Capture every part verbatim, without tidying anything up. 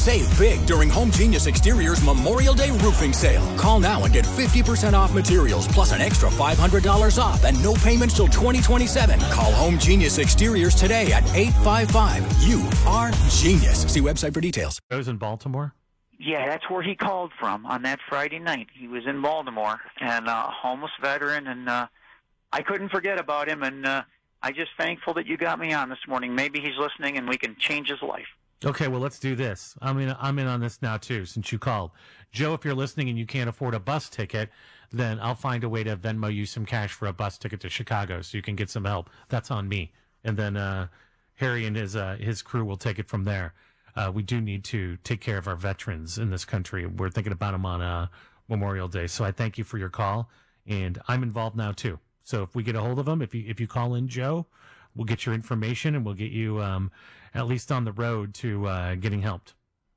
Save big during Home Genius Exteriors Memorial Day roofing sale. Call now and get fifty percent off materials plus an extra five hundred dollars off and no payments till twenty twenty-seven. Call Home Genius Exteriors today at eight five five. You are genius. See website for details. Those in Baltimore? Yeah, that's where he called from on that Friday night. He was in Baltimore, and a uh, homeless veteran, and uh, I couldn't forget about him, and uh, I just thankful that you got me on this morning. Maybe he's listening, and we can change his life. Okay, well, let's do this. I'm in, I'm in on this now, too, since you called. Joe, if you're listening and you can't afford a bus ticket, then I'll find a way to Venmo you some cash for a bus ticket to Chicago so you can get some help. That's on me. And then uh, Harry and his uh, his crew will take it from there. Uh, we do need to take care of our veterans in this country. We're thinking about them on uh, Memorial Day. So I thank you for your call, and I'm involved now too. So if we get a hold of them, if you if you call in, Joe, we'll get your information and we'll get you um, at least on the road to uh, getting helped.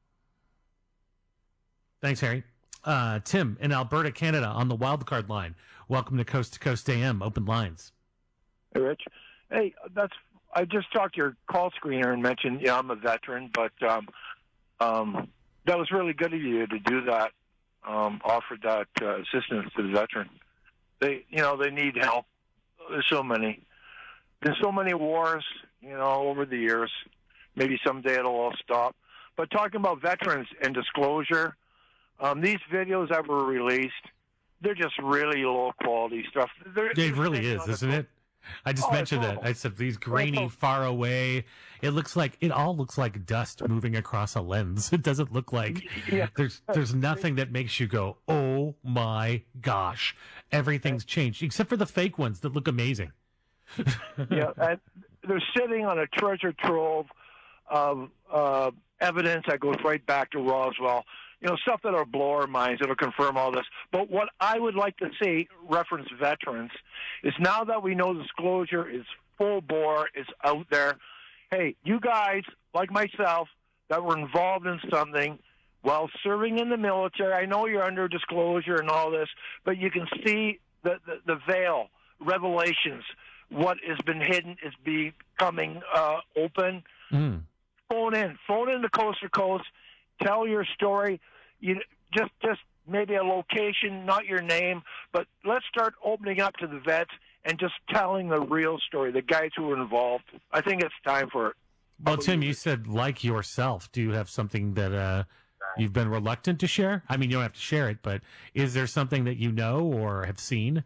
Thanks, Harry. Uh, Tim in Alberta, Canada, on the wildcard line. Welcome to Coast to Coast A M. Open lines. Hey, Rich. Hey, that's. I just talked to your call screener and mentioned, yeah, I'm a veteran, but um, um, that was really good of you to do that, um, offer that uh, assistance to the veteran. They, you know, they need help. There's so many. There's so many wars, you know, over the years. Maybe someday it'll all stop. But talking about veterans and disclosure, um, these videos that were released, they're just really low-quality stuff. They're, it really is, isn't it? I just oh, mentioned that. I said these grainy, far away. It looks like it all looks like dust moving across a lens. It doesn't look like yeah. there's there's nothing that makes you go, oh my gosh, everything's changed, except for the fake ones that look amazing. yeah, and they're sitting on a treasure trove of uh, evidence that goes right back to Roswell. You know, stuff that'll blow our minds, that'll confirm all this. But what I would like to see, reference veterans, is now that we know disclosure is full bore, is out there, hey, you guys, like myself, that were involved in something while serving in the military, I know you're under disclosure and all this, but you can see the, the, the veil, revelations, what has been hidden is becoming uh, open. Mm. Phone in. Phone in to Coast to Coast. Tell your story. You just just maybe a location, not your name, but let's start opening up to the vets and just telling the real story, the guys who were involved. I think it's time for it. Well, Tim, you said like yourself. Do you have something that uh, you've been reluctant to share? I mean, you don't have to share it, but is there something that you know or have seen?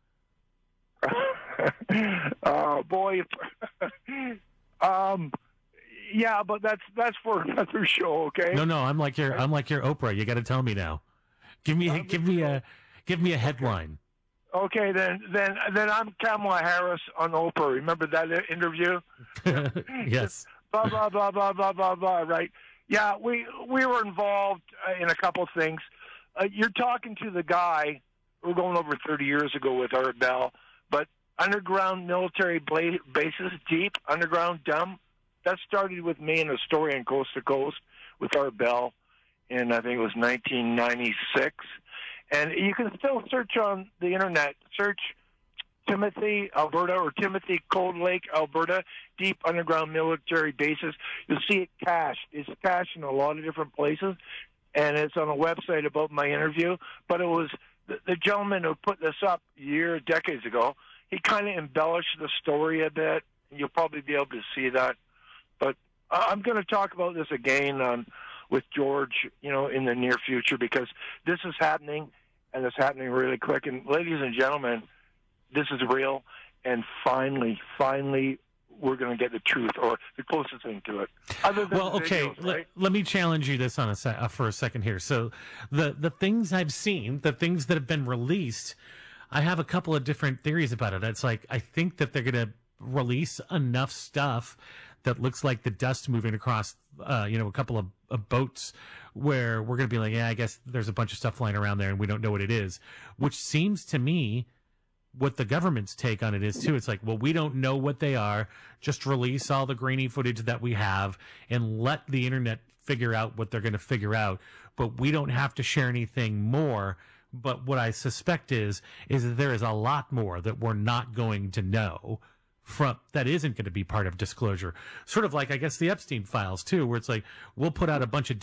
Oh, boy. um. Yeah, but that's that's for another show, okay? No, no, I'm like your I'm like your Oprah. You got to tell me now. Give me give me a give me a headline. Okay, then then then I'm Kamala Harris on Oprah. Remember that interview? Yes. Blah blah blah blah blah blah blah. Right? Yeah, we we were involved in a couple things. Uh, you're talking to the guy. We're going over thirty years ago with Art Bell, but underground military bla- bases, deep underground dump. That started with me in a story on Coast to Coast with Art Bell in, I think it was nineteen ninety-six. And you can still search on the Internet. Search Timothy, Alberta, or Timothy Cold Lake, Alberta, deep underground military bases. You'll see it cached. It's cached in a lot of different places, and it's on a website about my interview. But it was the, the gentleman who put this up years, decades ago. He kind of embellished the story a bit. You'll probably be able to see that. But I'm going to talk about this again um, with George, you know, in the near future, because this is happening, and it's happening really quick. And ladies and gentlemen, this is real, and finally, finally, we're going to get the truth, or the closest thing to it. Other than well, okay, videos, let, right? let me challenge you this on a se- uh, for a second here. So the, the things I've seen, the things that have been released, I have a couple of different theories about it. It's like, I think that they're going to release enough stuff that looks like the dust moving across, uh, you know, a couple of, of boats where we're going to be like, yeah, I guess there's a bunch of stuff flying around there and we don't know what it is, which seems to me what the government's take on it is too. It's like, well, we don't know what they are. Just release all the grainy footage that we have and let the internet figure out what they're going to figure out. But we don't have to share anything more. But what I suspect is, is that there is a lot more that we're not going to know from that isn't going to be part of disclosure. Sort of like, I guess, the Epstein files too, where it's like, we'll put out a bunch of